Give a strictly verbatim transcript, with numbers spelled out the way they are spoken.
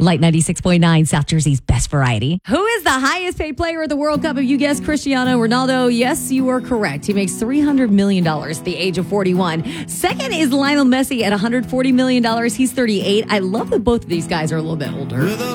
Light ninety-six point nine, South Jersey's best variety. Who is the highest paid player at the World Cup? If you guessed Cristiano Ronaldo, yes, you are correct. He makes three hundred million dollars at the age of forty-one. Second is Lionel Messi at one hundred forty million dollars. He's thirty-eight. I love that both of these guys are a little bit older.